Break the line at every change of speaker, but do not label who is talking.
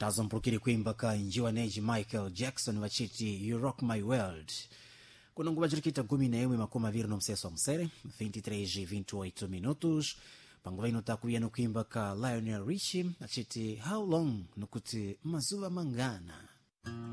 tazompulukire kuimba ka njiwaneji Michael Jackson vachiti You Rock My World. Kuno nguva cirikita 11 no mseso wa msere 23:28 minutos. Panguva ino takuya no kuimba ka Lionel Richie achiti How Long, nukuti mazuva mangana.